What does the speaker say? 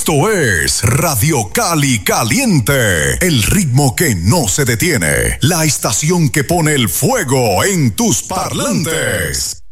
Esto es Radio Cali Caliente, el ritmo que no se detiene, la estación que pone el fuego en tus parlantes.